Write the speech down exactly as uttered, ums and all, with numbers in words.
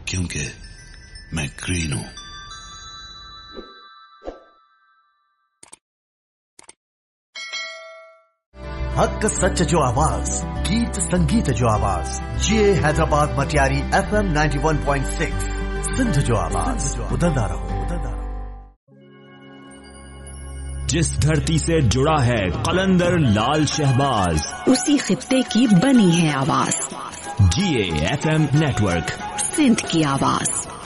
क्योंकि मैं ग्रीन हूं। हक सच जो आवाज, गीत संगीत जो आवाज, ये Hyderabad Matiari F M ninety one point six, Sindh जो आवाज, उदंदा रहो, उदंदा रहो। जिस धरती से जुड़ा है कलंदर लाल शहबाज, उसी खित्ते की बनी है आवाज। जी A F M network, Sindh की आवाज।